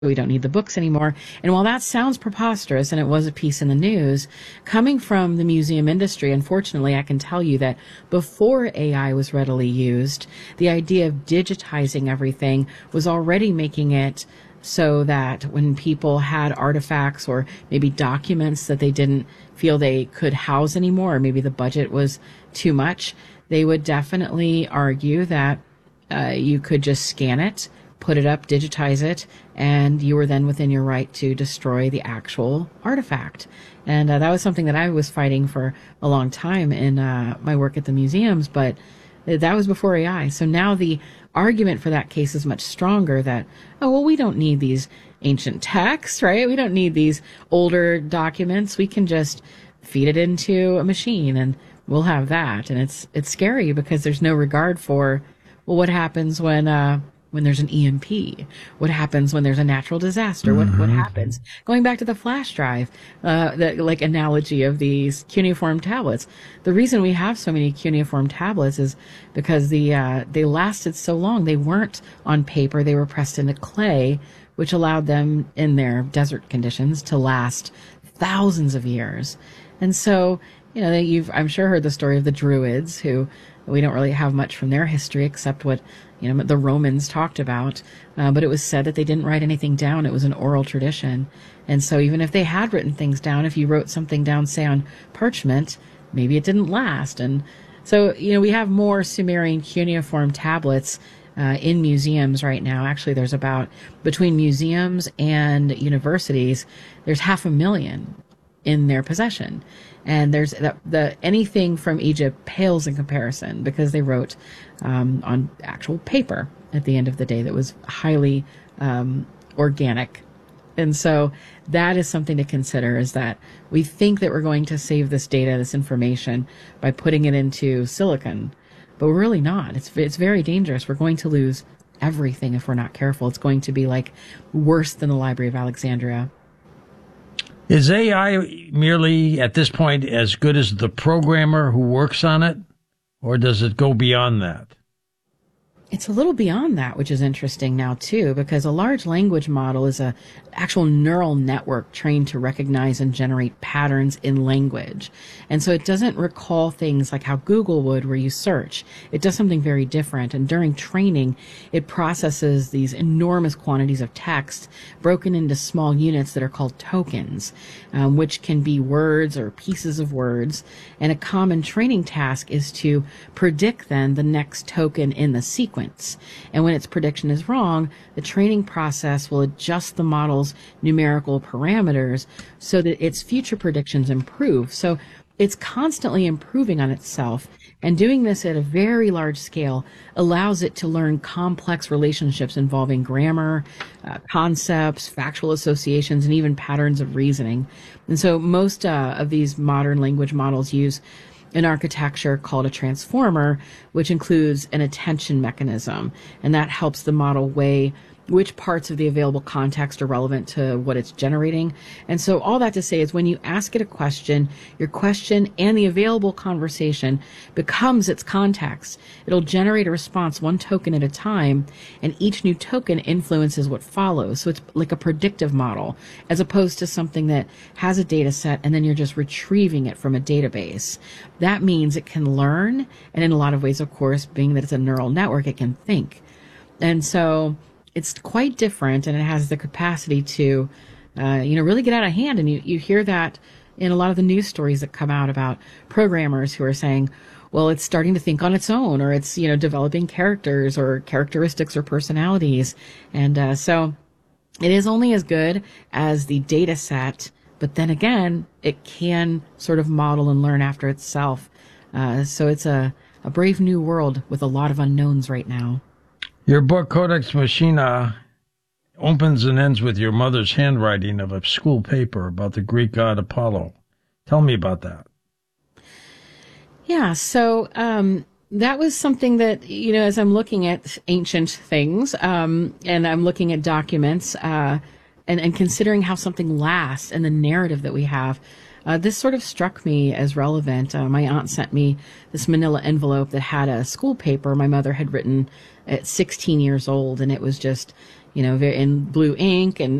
we don't need the books anymore. And while that sounds preposterous, and it was a piece in the news, coming from the museum industry, unfortunately, I can tell you that before AI was readily used, the idea of digitizing everything was already making it so that when people had artifacts or maybe documents that they didn't feel they could house anymore, or maybe the budget was too much, they would definitely argue that you could just scan it, put it up, digitize it, and you were then within your right to destroy the actual artifact. And that was something that I was fighting for a long time in my work at the museums, but that was before AI. So now the argument for that case is much stronger that, oh, well, we don't need these ancient texts, right? We don't need these older documents. We can just feed it into a machine and we'll have that. And it's scary because there's no regard for, well, what happens when there's an EMP? What happens when there's a natural disaster? What happens? Going back to the flash drive, the like analogy of these cuneiform tablets. The reason we have so many cuneiform tablets is because they lasted so long. They weren't on paper. They were pressed into clay, which allowed them in their desert conditions to last thousands of years. And so, you know, I'm sure heard the story of the Druids, who we don't really have much from their history except what, you know, the Romans talked about. But it was said that they didn't write anything down. It was an oral tradition. And so even if they had written things down, if you wrote something down, say on parchment, maybe it didn't last. And so, you know, we have more Sumerian cuneiform tablets in museums right now. Actually, there's about, between museums and universities, there's 500,000 in their possession. And there's the anything from Egypt pales in comparison because they wrote on actual paper at the end of the day that was highly organic. And so that is something to consider, is that we think that we're going to save this data, this information, by putting it into silicon, but we're really not. It's very dangerous. We're going to lose everything if we're not careful. It's going to be like worse than the Library of Alexandria. Is AI merely, at this point, as good as the programmer who works on it, or does it go beyond that? It's a little beyond that, which is interesting now, too, because a large language model is a actual neural network trained to recognize and generate patterns in language. And so it doesn't recall things like how Google would, where you search. It does something very different. And during training, it processes these enormous quantities of text broken into small units that are called tokens, which can be words or pieces of words. And a common training task is to predict then the next token in the sequence. And when its prediction is wrong, the training process will adjust the model's numerical parameters so that its future predictions improve. So it's constantly improving on itself, and doing this at a very large scale allows it to learn complex relationships involving grammar, concepts, factual associations, and even patterns of reasoning. And so most of these modern language models use an architecture called a transformer, which includes an attention mechanism, and that helps the model weigh which parts of the available context are relevant to what it's generating. And so all that to say is when you ask it a question, your question and the available conversation becomes its context. It'll generate a response one token at a time, and each new token influences what follows. So it's like a predictive model, as opposed to something that has a data set and then you're just retrieving it from a database. That means it can learn, and in a lot of ways, of course, being that it's a neural network, it can think. And so it's quite different, and it has the capacity to, really get out of hand. And you hear that in a lot of the news stories that come out about programmers who are saying, well, it's starting to think on its own, or it's, developing characters or characteristics or personalities. And so it is only as good as the data set, but then again, it can sort of model and learn after itself. So it's a brave new world with a lot of unknowns right now. Your book, Codex Machina, opens and ends with your mother's handwriting of a school paper about the Greek god Apollo. Tell me about that. Yeah, so that was something that, as I'm looking at ancient things, and I'm looking at documents, and considering how something lasts and the narrative that we have, this sort of struck me as relevant. My aunt sent me this manila envelope that had a school paper my mother had written at 16 years old, and it was just, in blue ink, and